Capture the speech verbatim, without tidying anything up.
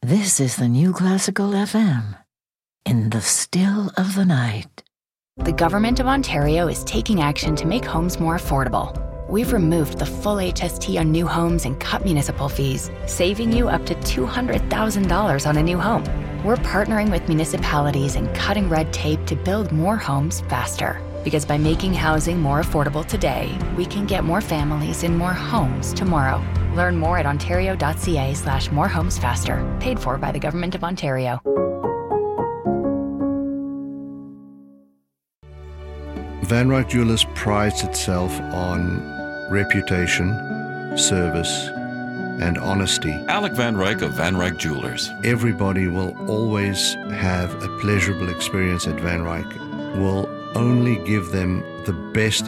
This is the New Classical F M. In the still of the night. The Government of Ontario is taking action to make homes more affordable. We've removed the full H S T on new homes and cut municipal fees, saving you up to two hundred thousand dollars on a new home. We're partnering with municipalities and cutting red tape to build more homes faster. Because by making housing more affordable today, we can get more families in more homes tomorrow. Learn more at ontario.ca slash more homes faster. Paid for by the Government of Ontario. Van Ryck Jewelers prides itself on reputation, service, and honesty. Alec Van Ryck of Van Ryck Jewelers. Everybody will always have a pleasurable experience at Van Ryck. We'll only give them the best